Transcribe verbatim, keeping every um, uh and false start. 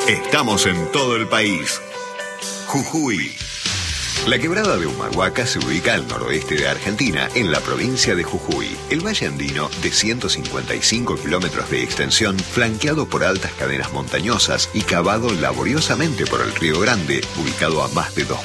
Estamos en todo el país. Jujuy. La quebrada de Humahuaca se ubica al noroeste de Argentina, en la provincia de Jujuy. El valle andino, de ciento cincuenta y cinco kilómetros de extensión, flanqueado por altas cadenas montañosas y cavado laboriosamente por el Río Grande, ubicado a más de dos